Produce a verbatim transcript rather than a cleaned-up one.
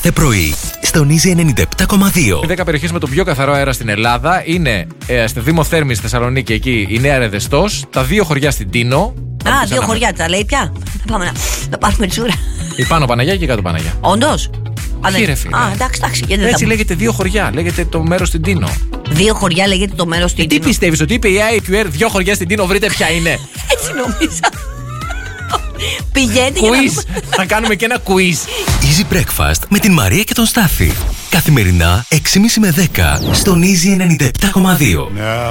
κάθε πρωί στον Easy ενενήντα επτά κόμμα δύο. Οι δέκα περιοχές με τον πιο καθαρό αέρα στην Ελλάδα είναι ε, στη Δήμο Θέρμης, στη Θεσσαλονίκη, εκεί η Νέα Ρεδεστός, τα δύο χωριά στην Τίνο. Α, δύο χωριά, τα λέει πια. Πάμε να, να πάρουμε τσούρα. Η Πάνω Παναγιά και η Κάτω Παναγιά. Όντως. Όχι, ρε φίλε. Α, εντάξει, εντάξει. Έτσι τα... λέγεται δύο χωριά, λέγεται το μέρος στην Τίνο. Δύο χωριά λέγεται το μέρος στην ε, Τίνο. Τι πιστεύεις, ότι είπε η άι κιου αρ δύο χωριά στην Τίνο, βρείτε ποια είναι? Έτσι νομίζα. Πηγαίνει. Quiz. Θα κάνουμε και ένα quiz. Easy Breakfast με την Μαρία και τον Στάφη. Καθημερινά έξι και μισή με δέκα στον Easy ενενήντα επτά κόμμα δύο.